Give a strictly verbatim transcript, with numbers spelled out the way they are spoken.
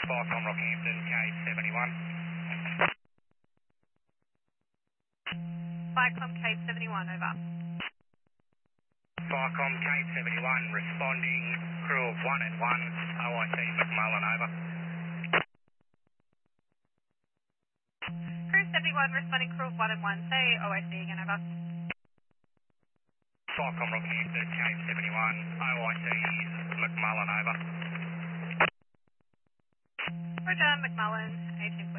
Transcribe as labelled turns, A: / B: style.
A: Viacom Rockhampton, K seventy-one.
B: Viacom K seventy-one, over.
A: Viacom K seventy-one, responding, crew of one and one, O I C McMullen, over.
B: Crew seventy-one, responding crew of one and one, say O I C again, over.
A: Viacom Rockhampton, K seventy-one, O I C McMullen, over.
B: Roger, McMullen, eighteen